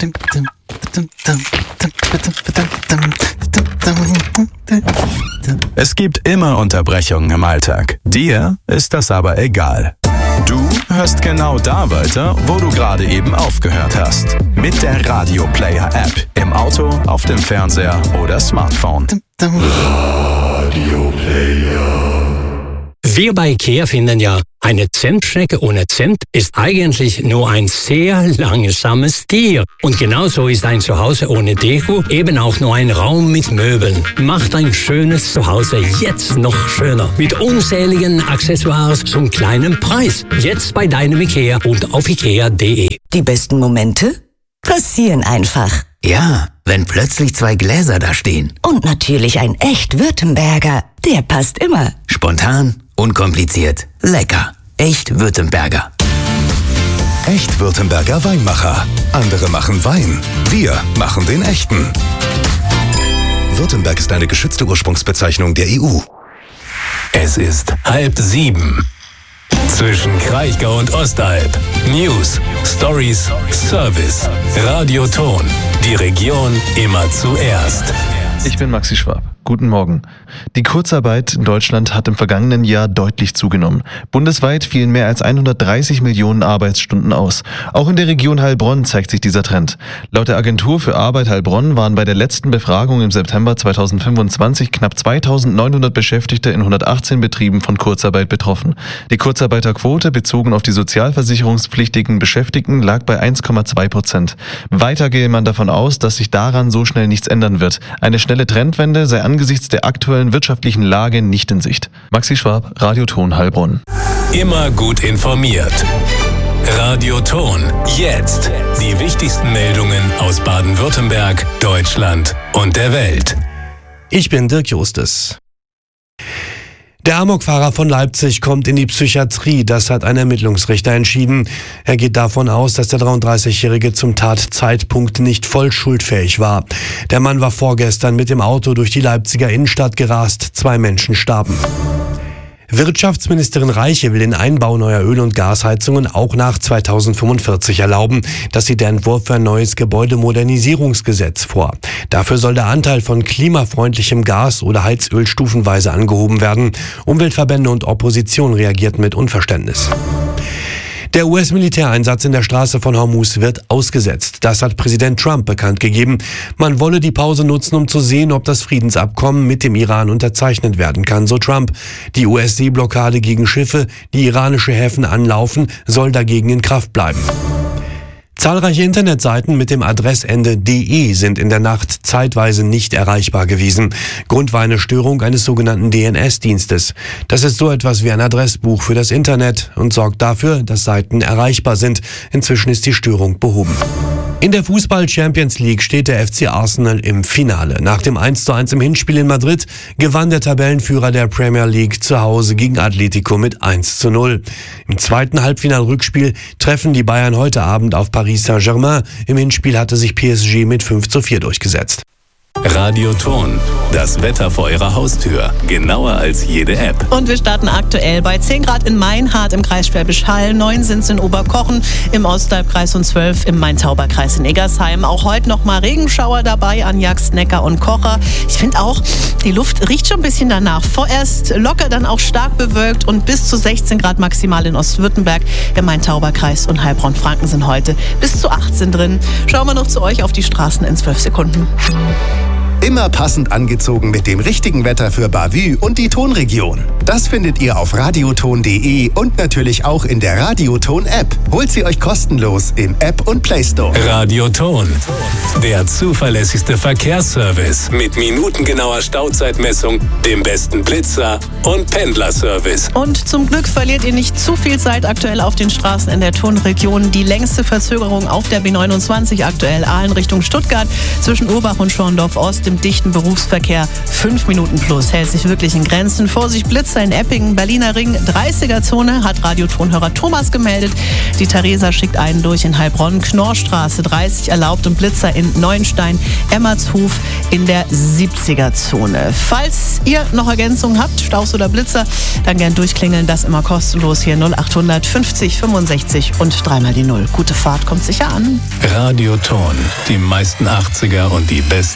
Es gibt immer Unterbrechungen im Alltag. Dir ist das aber egal. Du hörst genau da weiter, wo du gerade eben aufgehört hast. Mit der Radio Player App. Im Auto, auf dem Fernseher oder Smartphone. Radio Player. Wir bei IKEA finden ja, eine Zentschnecke ohne Zent ist eigentlich nur ein sehr langsames Tier. Und genauso ist ein Zuhause ohne Deko eben auch nur ein Raum mit Möbeln. Macht ein schönes Zuhause jetzt noch schöner. Mit unzähligen Accessoires zum kleinen Preis. Jetzt bei deinem IKEA und auf ikea.de. Die besten Momente passieren einfach. Ja, wenn plötzlich 2 Gläser da stehen. Und natürlich ein echt Württemberger. Der passt immer. Spontan, unkompliziert, lecker. Echt Württemberger. Echt Württemberger Weinmacher. Andere machen Wein. Wir machen den echten. Württemberg ist eine geschützte Ursprungsbezeichnung der EU. Es ist 6:30. Zwischen Kraichgau und Ostalb. News, Stories, Service. Radio Ton. Die Region immer zuerst. Ich bin Maxi Schwab. Guten Morgen. Die Kurzarbeit in Deutschland hat im vergangenen Jahr deutlich zugenommen. Bundesweit fielen mehr als 130 Millionen Arbeitsstunden aus. Auch in der Region Heilbronn zeigt sich dieser Trend. Laut der Agentur für Arbeit Heilbronn waren bei der letzten Befragung im September 2025 knapp 2900 Beschäftigte in 118 Betrieben von Kurzarbeit betroffen. Die Kurzarbeiterquote bezogen auf die sozialversicherungspflichtigen Beschäftigten lag bei 1,2%. Weiter gehe man davon aus, dass sich daran so schnell nichts ändern wird. Eine schnelle Trendwende sei angesichts der aktuellen wirtschaftlichen Lage nicht in Sicht. Maxi Schwab, Radio Ton Heilbronn. Immer gut informiert. Radio Ton. Jetzt. Die wichtigsten Meldungen aus Baden-Württemberg, Deutschland und der Welt. Ich bin Dirk Justus. Der Amokfahrer von Leipzig kommt in die Psychiatrie, das hat ein Ermittlungsrichter entschieden. Er geht davon aus, dass der 33-Jährige zum Tatzeitpunkt nicht voll schuldfähig war. Der Mann war vorgestern mit dem Auto durch die Leipziger Innenstadt gerast, 2 Menschen starben. Wirtschaftsministerin Reiche will den Einbau neuer Öl- und Gasheizungen auch nach 2045 erlauben. Das sieht der Entwurf für ein neues Gebäudemodernisierungsgesetz vor. Dafür soll der Anteil von klimafreundlichem Gas oder Heizöl stufenweise angehoben werden. Umweltverbände und Opposition reagierten mit Unverständnis. Der US-Militäreinsatz in der Straße von Hormuz wird ausgesetzt. Das hat Präsident Trump bekannt gegeben. Man wolle die Pause nutzen, um zu sehen, ob das Friedensabkommen mit dem Iran unterzeichnet werden kann, so Trump. Die US-Seeblockade gegen Schiffe, die iranische Häfen anlaufen, soll dagegen in Kraft bleiben. Zahlreiche Internetseiten mit dem Adressende .de sind in der Nacht zeitweise nicht erreichbar gewesen. Grund war eine Störung eines sogenannten DNS-Dienstes. Das ist so etwas wie ein Adressbuch für das Internet und sorgt dafür, dass Seiten erreichbar sind. Inzwischen ist die Störung behoben. In der Fußball-Champions League steht der FC Arsenal im Finale. Nach dem 1:1 im Hinspiel in Madrid gewann der Tabellenführer der Premier League zu Hause gegen Atletico mit 1:0. Im zweiten Halbfinal-Rückspiel treffen die Bayern heute Abend auf Paris Saint-Germain. Im Hinspiel hatte sich PSG mit 5:4 durchgesetzt. Radio Ton. Das Wetter vor Ihrer Haustür. Genauer als jede App. Und wir starten aktuell bei 10 Grad in Meinhardt im Kreis Schwäbisch Hall, 9 sind es in Oberkochen, im Ostalbkreis und 12 im Main-Tauber-Kreis in Eggersheim. Auch heute noch mal Regenschauer dabei an Jaxt, Neckar und Kocher. Ich finde auch, die Luft riecht schon ein bisschen danach. Vorerst locker, dann auch stark bewölkt und bis zu 16 Grad maximal in Ostwürttemberg. Im Main-Tauber-Kreis und Heilbronn-Franken sind heute bis zu 18 drin. Schauen wir noch zu euch auf die Straßen in 12 Sekunden. Immer passend angezogen mit dem richtigen Wetter für Bavü und die Tonregion. Das findet ihr auf radioton.de und natürlich auch in der Radioton-App. Holt sie euch kostenlos im App und Play Store. Radio Ton. Der zuverlässigste Verkehrsservice mit minutengenauer Stauzeitmessung, dem besten Blitzer und Pendlerservice. Und zum Glück verliert ihr nicht zu viel Zeit aktuell auf den Straßen in der Tonregion. Die längste Verzögerung auf der B29 aktuell Aalen Richtung Stuttgart zwischen Urbach und Schorndorf Ost. Im und dichten Berufsverkehr 5 Minuten plus. Hält sich wirklich in Grenzen. Vorsicht, Blitzer in Eppingen, Berliner Ring, 30er-Zone, hat Radiotonhörer Thomas gemeldet. Die Theresa schickt einen durch in Heilbronn, Knorrstraße 30 erlaubt und Blitzer in Neuenstein, Emmertshof in der 70er-Zone. Falls ihr noch Ergänzungen habt, Staus oder Blitzer, dann gern durchklingeln, das immer kostenlos hier 0800 50 65 und 3 mal die 0. Gute Fahrt, kommt sicher an. Radioton, die meisten 80er und die besten